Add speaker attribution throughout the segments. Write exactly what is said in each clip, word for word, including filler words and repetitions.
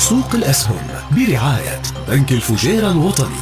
Speaker 1: سوق الأسهم برعاية بنك الفجيرة الوطني.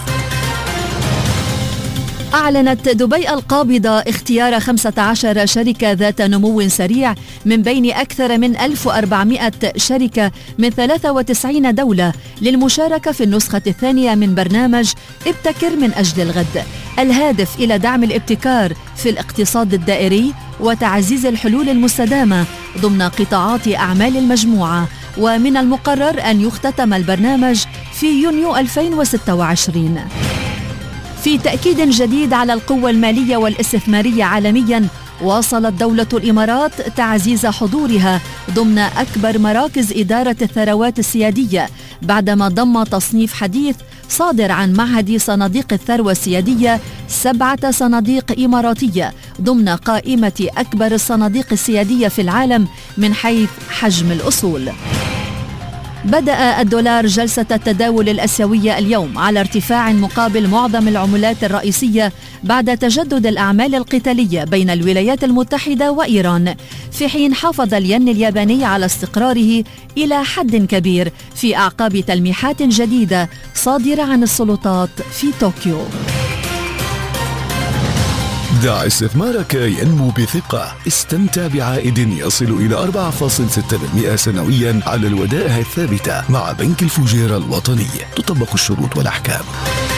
Speaker 2: أعلنت دبي القابضة اختيار خمسة عشر شركة ذات نمو سريع من بين أكثر من ألف وأربعمائة شركة من ثلاث وتسعين دولة للمشاركة في النسخة الثانية من برنامج ابتكر من أجل الغد، الهادف إلى دعم الابتكار في الاقتصاد الدائري وتعزيز الحلول المستدامة ضمن قطاعات أعمال المجموعة. ومن المقرر أن يختتم البرنامج في يونيو ألفين وستة وعشرين. في تأكيد جديد على القوة المالية والاستثمارية عالمياً، واصلت دولة الإمارات تعزيز حضورها ضمن أكبر مراكز إدارة الثروات السيادية بعدما ضم تصنيف حديث صادر عن معهد صناديق الثروة السيادية سبعة صناديق إماراتية ضمن قائمة أكبر الصناديق السيادية في العالم من حيث حجم الأصول. بدأ الدولار جلسة التداول الآسيوية اليوم على ارتفاع مقابل معظم العملات الرئيسية بعد تجدد الأعمال القتالية بين الولايات المتحدة وإيران، في حين حافظ الين الياباني على استقراره إلى حد كبير في أعقاب تلميحات جديدة صادرة عن السلطات في طوكيو.
Speaker 1: دع استثمارك ينمو بثقة. استمتع بعائد يصل إلى أربعة فاصلة ستة بالمئة سنويا على الودائع الثابتة مع بنك الفجيرة الوطني. تطبق الشروط والأحكام.